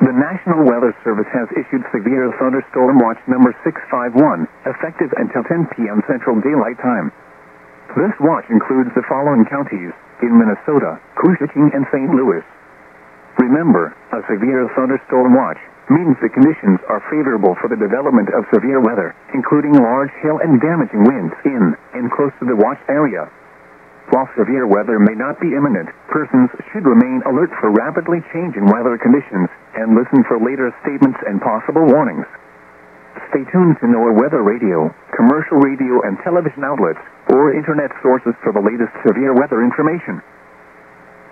The National Weather Service has issued severe thunderstorm watch number 651, effective until 10 p.m. Central Daylight Time. This watch includes the following counties in Minnesota: Cushing and St. Louis. Remember, a severe thunderstorm watch means the conditions are favorable for the development of severe weather, including large hail and damaging winds in and close to the watch area. While severe weather may not be imminent, persons should remain alert for rapidly changing weather conditions and listen for later statements and possible warnings. Stay tuned to NOAA Weather Radio, commercial radio and television outlets, or internet sources for the latest severe weather information.